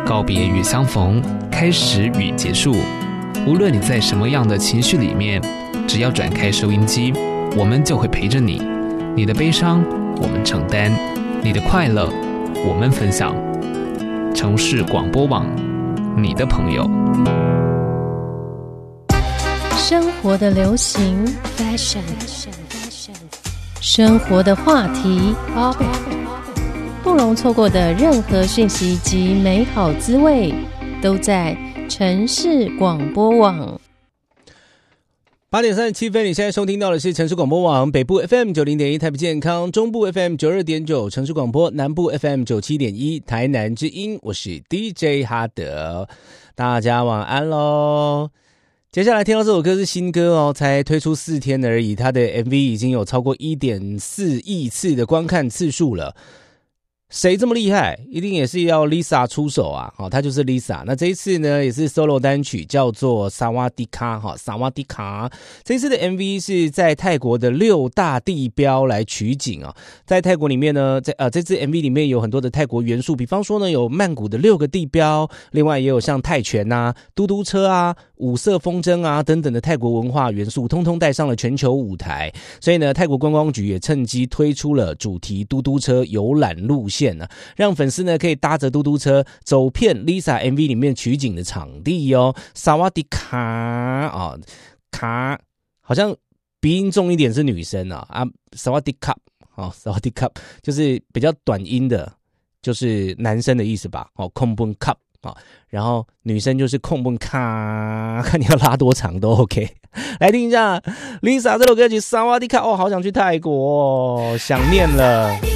告别与相逢，开始与结束。无论你在什么样的情绪里面，只要转开收音机，我们就会陪着你。你的悲伤，我们承担；你的快乐，我们分享。城市广播网，你的朋友。 生活的流行 fashion， 生活的话题 topic， 不容错过的任何讯息及美好滋味，都在城市广播网。 8点37分，你现在收听到的是城市广播网，北部 FM90.1 台北健康，中部 FM92.9 城市广播，南部 FM97.1 台南之音，我是 DJ 哈德，大家晚安咯。接下来听到这首歌是新歌哦，才推出4天而已，它的 MV 已经有超过 1.4 亿次的观看次数了。谁这么厉害？一定也是要 Lisa 出手啊！她就是 Lisa。那这一次呢，也是 solo 单曲，叫做萨瓦迪卡哈，萨瓦迪卡。这一次的 MV 是在泰国的6大地标来取景啊。在泰国里面呢，这支 MV 里面有很多的泰国元素，比方说呢，有曼谷的6个地标，另外也有像泰拳啊、嘟嘟车啊、五色风筝啊等等的泰国文化元素，通通带上了全球舞台。所以呢，泰国观光局也趁机推出了主题嘟嘟车游览路线。让粉丝呢可以搭着嘟嘟车走遍 Lisa MV 里面取景的场地哦。萨瓦迪卡啊，卡好像鼻音重一点是女生啊，萨瓦迪卡啊，萨瓦迪卡就是比较短音的，就是男生的意思吧？哦，空本卡啊，然后女生就是空本卡，看你要拉多长都 OK。来听一下 Lisa 这首歌曲萨瓦迪卡哦，好想去泰国哦，想念了。